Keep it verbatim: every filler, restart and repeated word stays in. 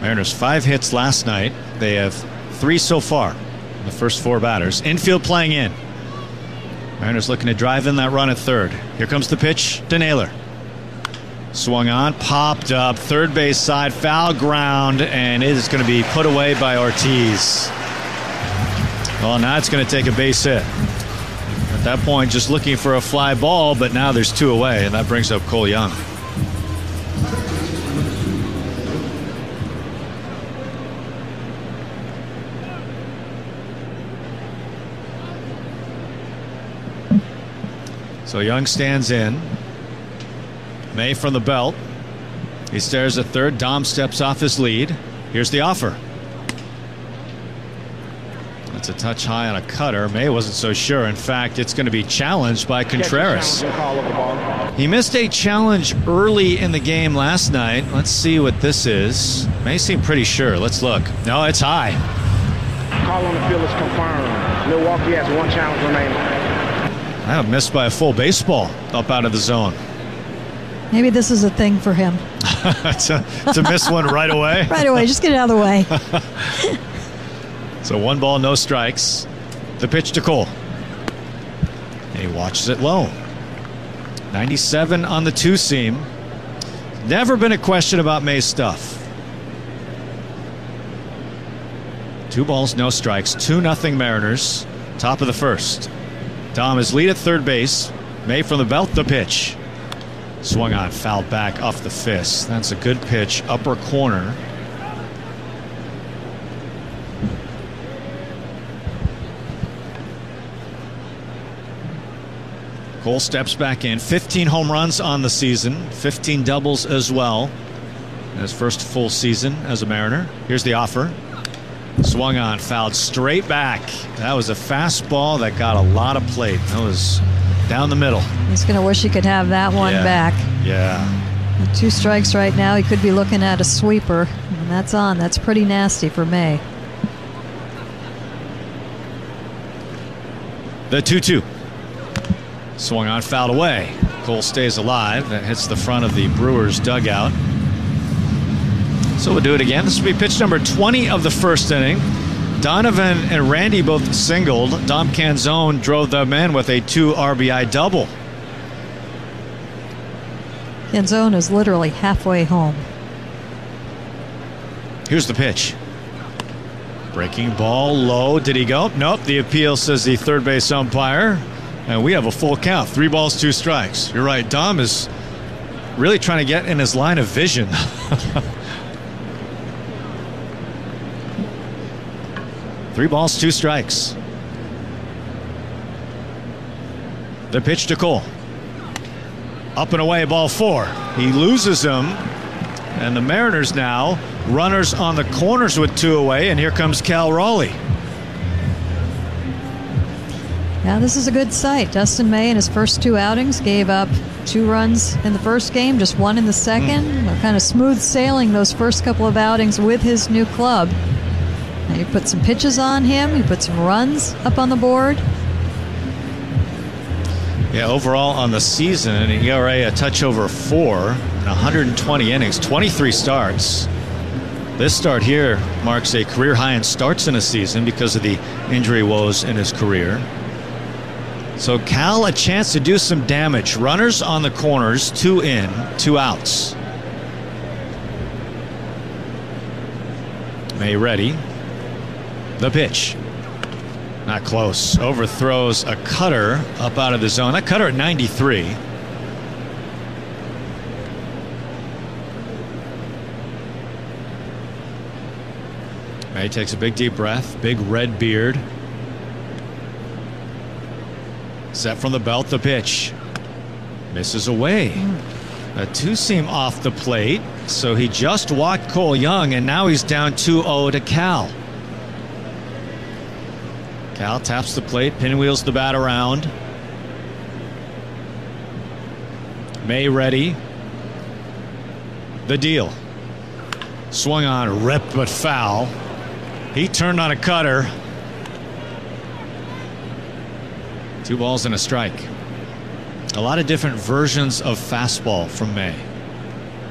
Mariners five hits last night. They have three so far. The first four batters. Infield playing in. Mariners looking to drive in that run at third. Here comes the pitch to Naylor. Swung on, popped up, third base side, foul ground, and it is going to be put away by Ortiz. Well, now it's going to take a base hit. At that point, just looking for a fly ball, but now there's two away, and that brings up Cole Young. So Young stands in. May from the belt. He stares at third. Dom steps off his lead. Here's the offer. That's a touch high on a cutter. May wasn't so sure. In fact, it's going to be challenged by Contreras. He missed a challenge early in the game last night. Let's see what this is. May seem pretty sure. Let's look. No, it's high. Call on the field is confirmed. Milwaukee has one challenge remaining. I have missed by a full baseball up out of the zone. Maybe this is a thing for him. to, to miss one right away? Right away. Just get it out of the way. So one ball, no strikes. The pitch to Cole. And he watches it low. ninety-seven on the two-seam. Never been a question about May's stuff. Two balls, no strikes. two nothing Mariners. Top of the first. Dom is lead at third base. May from the belt, the pitch. Swung on, fouled back off the fist. That's a good pitch, upper corner. Cole steps back in. fifteen home runs on the season, fifteen doubles as well. His first full season as a Mariner. Here's the offer. Swung on, fouled straight back. That was a fastball that got a lot of plate. That was down the middle. He's going to wish he could have that one yeah. back. Yeah. With two strikes right now. He could be looking at a sweeper. And that's on. That's pretty nasty for May. The two two. Swung on, fouled away. Cole stays alive. That hits the front of the Brewers dugout. So we'll do it again. This will be pitch number twenty of the first inning. Donovan and Randy both singled. Dom Canzone drove them in with a two R B I double. Canzone is literally halfway home. Here's the pitch. Breaking ball low. Did he go? Nope. The appeal says the third base umpire. And we have a full count. Three balls, two strikes. You're right. Dom is really trying to get in his line of vision. Three balls, two strikes. The pitch to Cole. Up and away, ball four. He loses him. And the Mariners now runners on the corners with two away. And here comes Cal Raleigh. Now this is a good sight. Dustin May in his first two outings gave up two runs in the first game, just one in the second. Mm. Kind of smooth sailing those first couple of outings with his new club. Now you put some pitches on him. You put some runs up on the board. Yeah, overall on the season, an E R A a touch over four in one hundred twenty innings, twenty-three starts. This start here marks a career high in starts in a season because of the injury woes in his career. So Cal a chance to do some damage. Runners on the corners, two in, two outs. May ready. The pitch. Not close. Overthrows a cutter up out of the zone. That cutter at ninety-three. May takes a big deep breath. Big red beard. Set from the belt, the pitch. Misses away. A two-seam off the plate. So he just walked Cole Young, and now he's down two oh to Cal. Cal taps the plate, pinwheels the bat around. May ready. The deal. Swung on, ripped but foul. He turned on a cutter. Two balls and a strike. A lot of different versions of fastball from May.